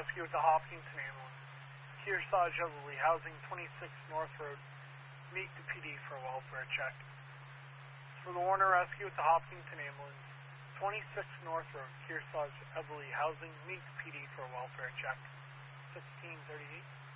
rescue at the Hopkinton ambulance. Kearsarge Elderly Housing, 26 North Road. Meet the PD for a welfare check. For the Warner Rescue at the Hopkinton ambulance, 26 North Road, Kearsarge Elderly Housing. Meet the PD for a welfare check. 1638.